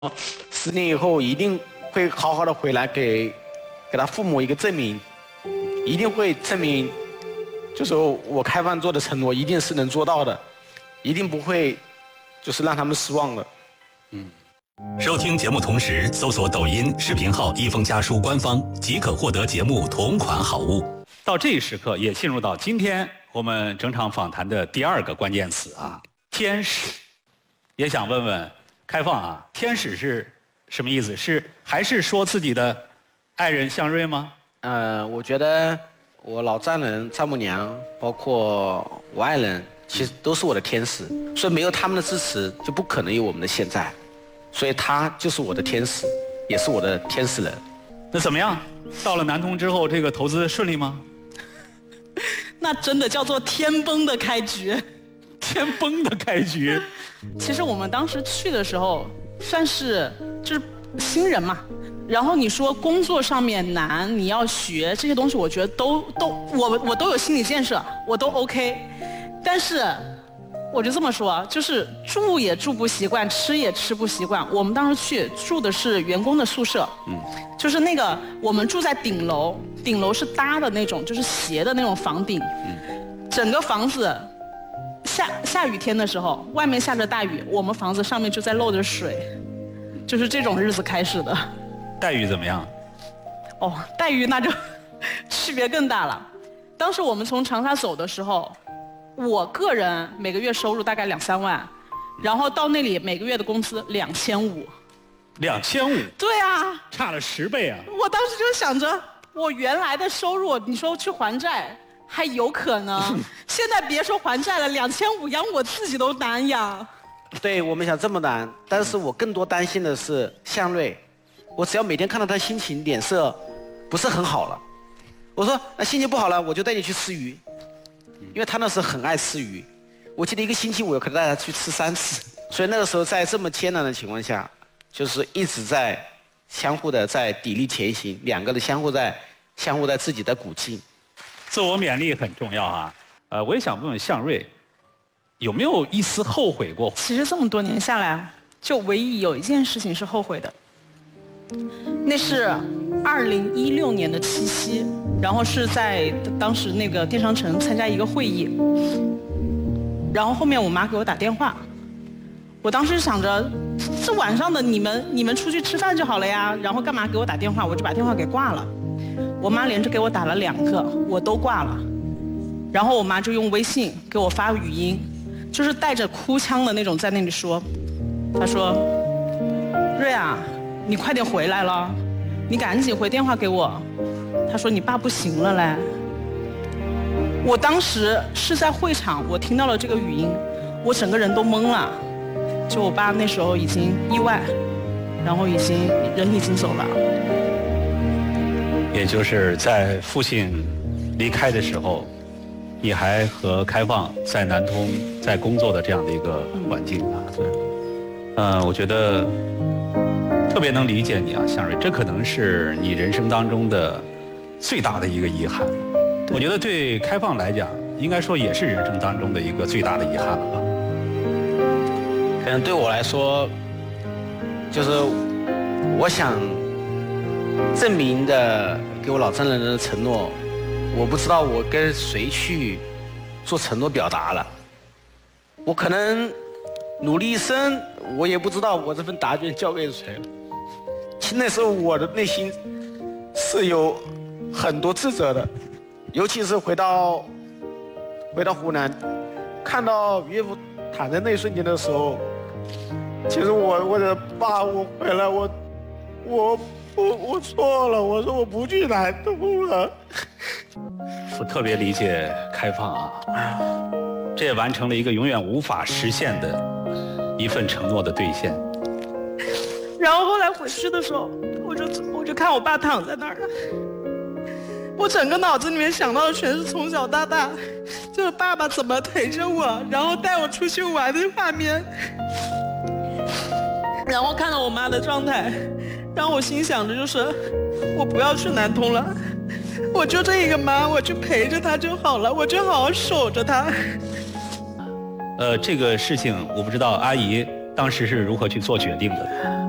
10年以后一定会好好的回来给他父母一个证明，一定会证明，就是我开放做的承诺一定是能做到的，一定不会就是让他们失望的。 收听节目同时搜索抖音视频号一封家书官方即可获得节目同款好物。 到这一时刻也进入到今天我们整场访谈的第2个关键词啊，天使。也想问问开放啊，天使是什么意思？还是说自己的爱人向瑞吗？ 我觉得我老丈人、丈母娘，包括我爱人，其实都是我的天使，所以没有他们的支持，就不可能有我们的现在。所以他就是我的天使，也是我的天使人。 那怎么样？到了南通之后，这个投资顺利吗？ 那真的叫做天崩的开局。 天崩的开局。 其实我们当时去的时候，算是就是新人嘛。然后你说工作上面难，你要学这些东西，我觉得我都有心理建设，我都 OK。但是我就这么说，就是住也住不习惯，吃也吃不习惯。我们当时去住的是员工的宿舍，就是那个我们住在顶楼，顶楼是搭的那种，就是斜的那种房顶，整个房子下雨天的时候，外面下着大雨，我们房子上面就在漏着水，就是这种日子开始的。 待遇怎么样？ 哦，待遇那就区别更大了。当时我们从长沙走的时候，我个人每个月收入大概2-3万，然后到那里每个月的工资2500。 2500？ 对啊， 差了10倍啊！ 我当时就想着，我原来的收入，你说去还债还有可能，现在别说还债了，2500养我自己都难养。 对，我们想这么难，但是我更多担心的是向瑞。我只要每天看到他心情脸色不是很好了，我说那心情不好了，我就带你去吃鱼，因为他那时候很爱吃鱼。我记得1个星期我可能带他去吃3次，所以那个时候在这么艰难的情况下，就是一直在相互的在砥砺前行，两个人相互在自己的鼓劲。 自我勉励很重要啊。我也想问问向瑞，有没有一丝后悔过？ 其实这么多年下来，就唯一有一件事情是后悔的。那是2016年的七夕，然后是在当时那个电商城参加一个会议，然后后面我妈给我打电话，我当时想着这晚上的你们出去吃饭就好了呀，然后干嘛给我打电话？我就把电话给挂了。我妈连着给我打了2个，我都挂了，然后我妈就用微信给我发语音，就是带着哭腔的那种在那里说，她说：“瑞啊，你快点回来了，你赶紧回电话给我。”他说：“你爸不行了嘞。”我当时是在会场，我听到了这个语音，我整个人都懵了。就我爸那时候已经意外，然后人已经走了。 也就是在父亲离开的时候，你还和开放在南通在工作的这样的一个环境啊，我觉得特别能理解你啊，向瑞，这可能是你人生当中的最大的一个遗憾。我觉得对开放来讲，应该说也是人生当中的一个最大的遗憾了吧。 可能对我来说，就是我想证明的给我老丈人的承诺，我不知道我跟谁去做承诺表达了。我可能努力一生，我也不知道我这份答卷交给谁了。其实那时候我的内心是有很多自责的，尤其是回到湖南，看到岳父躺在那一瞬间的时候，其实我的爸，我回来，我错了，我说我不去南通了。 我特别理解开放啊，这也完成了一个永远无法实现的一份承诺的兑现。 然后后来回去的时候，我就看我爸躺在那儿了，我整个脑子里面想到的全是从小到大，就是爸爸怎么陪着我，然后带我出去玩的画面，然后看到我妈的状态，让我心想着就是，我不要去南通了，我就这一个妈，我去陪着她就好了，我就好好守着她。 这个事情我不知道阿姨当时是如何去做决定的。